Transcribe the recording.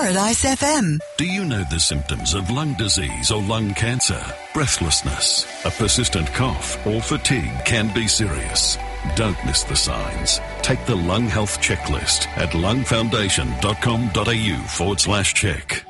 Paradise FM. Do you know the symptoms of lung disease or lung cancer? Breathlessness, a persistent cough, or fatigue can be serious. Don't miss the signs. Take the Lung Health Checklist at lungfoundation.com.au/check.